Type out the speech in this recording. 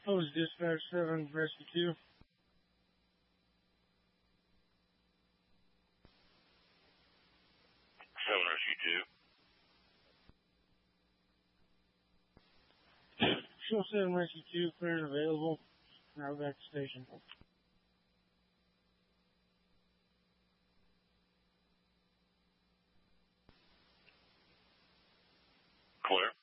Oh, is Dispatch 7 Rescue 2? Rescue 2. Show 7 Rescue 2, clear and available. Now back to station. Clear.